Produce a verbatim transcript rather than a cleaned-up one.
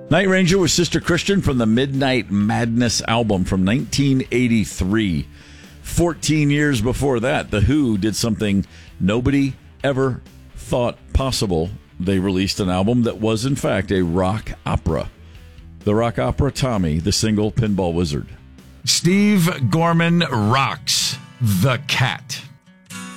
Night Ranger was Sister Christian from the Midnight Madness album from nineteen eighty-three. fourteen years before that, The Who did something nobody ever thought possible. They released an album that was, in fact, a rock opera. The rock opera Tommy, the Single Pinball Wizard. Steve Gorman rocks The Cat.